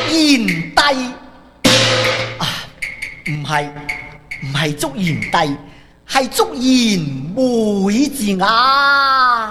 賢帝啊，唔係祝賢帝，係祝賢妹字啊！